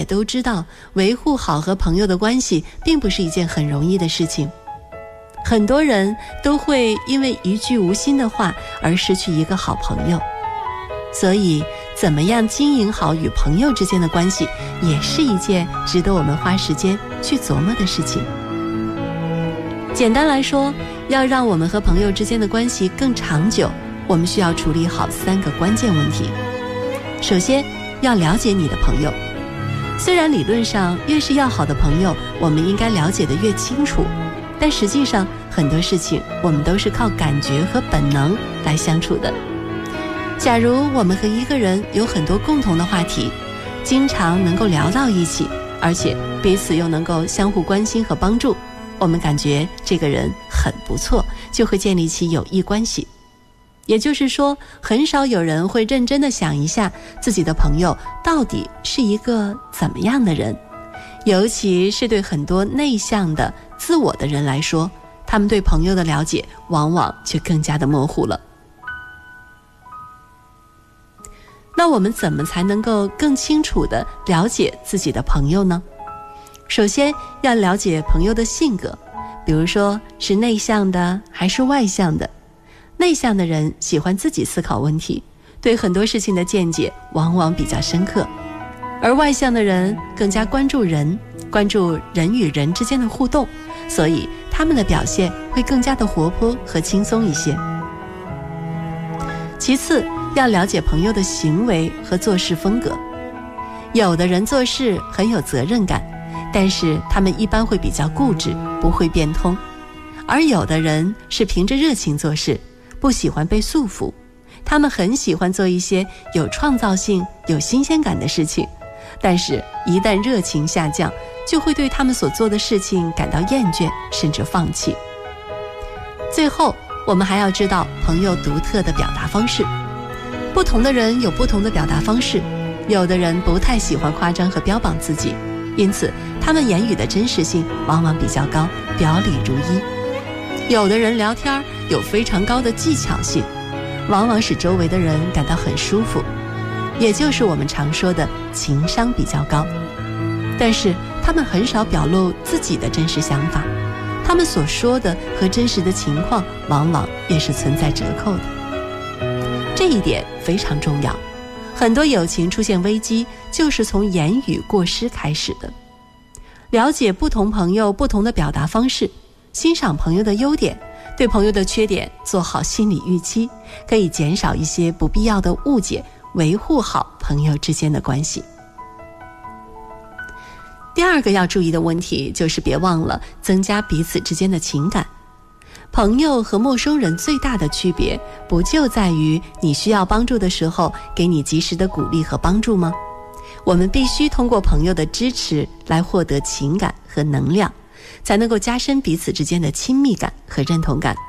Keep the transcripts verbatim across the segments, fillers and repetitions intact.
都知道，维护好和朋友的关系并不是一件很容易的事情。很多人都会因为一句无心的话而失去一个好朋友，所以怎么样经营好与朋友之间的关系，也是一件值得我们花时间去琢磨的事情。简单来说，要让我们和朋友之间的关系更长久，我们需要处理好三个关键问题。首先，要了解你的朋友。虽然理论上越是要好的朋友，我们应该了解得越清楚，但实际上很多事情我们都是靠感觉和本能来相处的。假如我们和一个人有很多共同的话题，经常能够聊到一起，而且彼此又能够相互关心和帮助，我们感觉这个人很不错，就会建立起友谊关系。也就是说，很少有人会认真地想一下自己的朋友到底是一个怎么样的人，尤其是对很多内向的自我的人来说，他们对朋友的了解往往就更加的模糊了。那我们怎么才能够更清楚地了解自己的朋友呢？首先要了解朋友的性格，比如说是内向的还是外向的。内向的人喜欢自己思考问题，对很多事情的见解往往比较深刻，而外向的人更加关注人，关注人与人之间的互动，所以他们的表现会更加的活泼和轻松一些。其次，要了解朋友的行为和做事风格。有的人做事很有责任感，但是他们一般会比较固执，不会变通；而有的人是凭着热情做事，不喜欢被束缚，他们很喜欢做一些有创造性、有新鲜感的事情，但是一旦热情下降，就会对他们所做的事情感到厌倦，甚至放弃。最后，我们还要知道朋友独特的表达方式。不同的人有不同的表达方式，有的人不太喜欢夸张和标榜自己，因此他们言语的真实性往往比较高，表里如一。有的人聊天有非常高的技巧性，往往使周围的人感到很舒服，也就是我们常说的情商比较高。但是他们很少表露自己的真实想法，他们所说的和真实的情况往往也是存在折扣的。这一点非常重要，很多友情出现危机就是从言语过失开始的。了解不同朋友不同的表达方式，欣赏朋友的优点，对朋友的缺点做好心理预期，可以减少一些不必要的误解，维护好朋友之间的关系。第二个要注意的问题就是别忘了增加彼此之间的情感。朋友和陌生人最大的区别，不就在于你需要帮助的时候给你及时的鼓励和帮助吗？我们必须通过朋友的支持来获得情感和能量，才能够加深彼此之间的亲密感和认同感。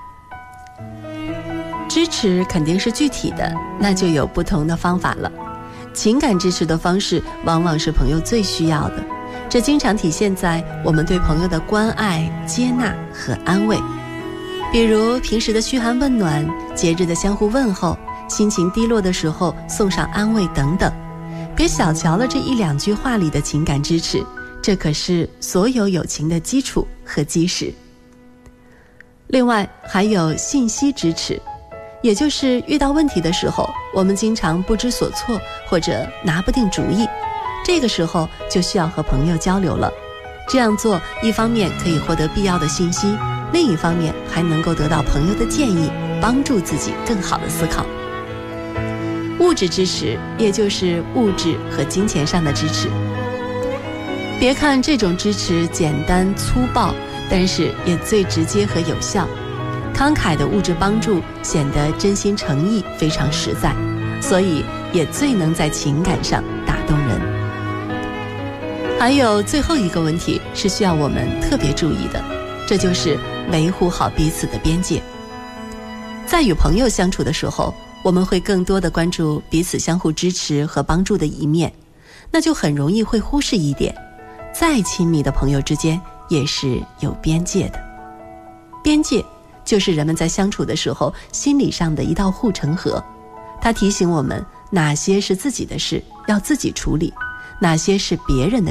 支持肯定是具体的，那就有不同的方法了。情感支持的方式往往是朋友最需要的，这经常体现在我们对朋友的关爱、接纳和安慰。比如平时的嘘寒问暖，节日的相互问候，心情低落的时候送上安慰等等。别小瞧了这一两句话里的情感支持，这可是所有友情的基础和基石。另外还有信息支持，也就是遇到问题的时候，我们经常不知所措或者拿不定主意，这个时候就需要和朋友交流了。这样做一方面可以获得必要的信息，另一方面还能够得到朋友的建议，帮助自己更好的思考。物质支持，也就是物质和金钱上的支持。别看这种支持简单粗暴，但是也最直接和有效。慷慨的物质帮助显得真心诚意，非常实在，所以也最能在情感上打动人。还有最后一个问题是需要我们特别注意的，这就是维护好彼此的边界。在与朋友相处的时候，我们会更多的关注彼此相互支持和帮助的一面，那就很容易会忽视一点，再亲密的朋友之间也是有边界的。边界就是人们在相处的时候心理上的一道护城河，它提醒我们哪些是自己的事要自己处理，哪些是别人的